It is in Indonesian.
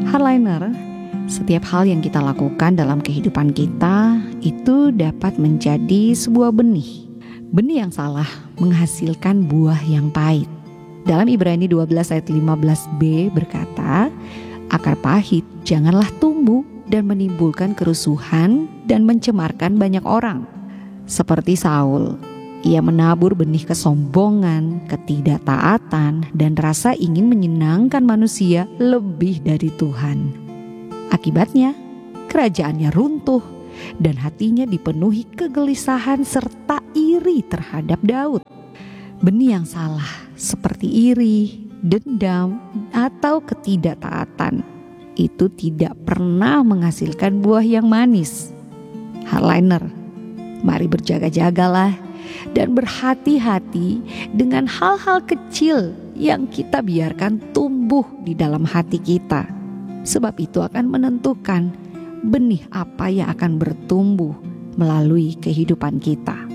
Hardliner, setiap hal yang kita lakukan dalam kehidupan kita itu dapat menjadi sebuah benih. Benih yang salah menghasilkan buah yang pahit. Dalam Ibrani 12 ayat 15b berkata, akar pahit janganlah tumbuh dan menimbulkan kerusuhan dan mencemarkan banyak orang. Seperti Saul, ia menabur benih kesombongan, ketidaktaatan, dan rasa ingin menyenangkan manusia lebih dari Tuhan. Akibatnya, kerajaannya runtuh dan hatinya dipenuhi kegelisahan serta iri terhadap Daud. Benih yang salah seperti iri, dendam, atau ketidaktaatan itu tidak pernah menghasilkan buah yang manis. Hardliner, mari berjaga-jagalah dan berhati-hati dengan hal-hal kecil yang kita biarkan tumbuh di dalam hati kita. Sebab itu akan menentukan benih apa yang akan bertumbuh melalui kehidupan kita.